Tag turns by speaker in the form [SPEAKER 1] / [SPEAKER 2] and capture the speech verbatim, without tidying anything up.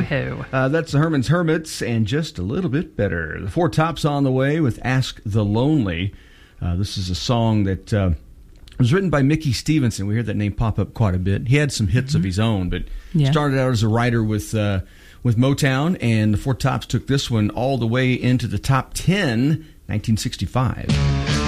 [SPEAKER 1] Woo-hoo.
[SPEAKER 2] Uh, that's the Herman's Hermits and Just a Little Bit Better. The Four Tops on the way with Ask the Lonely. Uh, this is a song that uh, was written by Mickey Stevenson. We hear that name pop up quite a bit. He had some hits mm-hmm. of his own, but
[SPEAKER 1] yeah.
[SPEAKER 2] started out as a writer with uh, with Motown, and the Four Tops took this one all the way into the top ten, nineteen sixty-five.